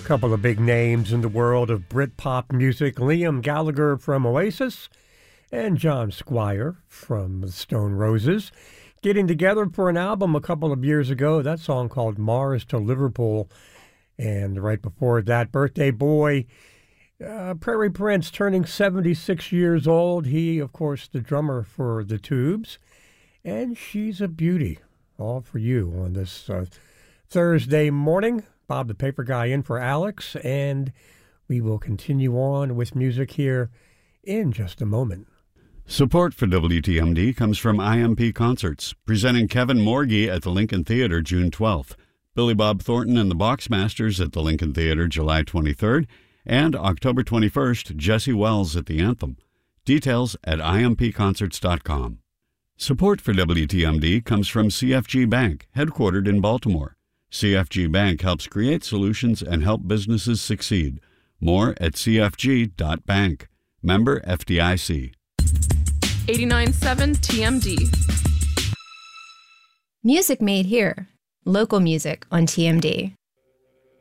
Couple of big names in the world of Britpop music. Liam Gallagher from Oasis and John Squire from the Stone Roses getting together for an album a couple of years ago. That song called Mars to Liverpool. And right before that, Birthday Boy, Prairie Prince, turning 76 years old. He, of course, the drummer for The Tubes. And She's a Beauty. All for you on this Thursday morning. Bob the Paper Guy in for Alex, and we will continue on with music here in just a moment. Support for WTMD comes from IMP Concerts, presenting Kevin Morgie at the Lincoln Theater June 12th, Billy Bob Thornton and the Boxmasters at the Lincoln Theater July 23rd, and October 21st, Jesse Wells at the Anthem. Details at impconcerts.com. Support for WTMD comes from CFG Bank, headquartered in Baltimore. CFG Bank helps create solutions and help businesses succeed. More at cfg.bank. Member FDIC. 89.7 TMD. Music made here. Local music on TMD.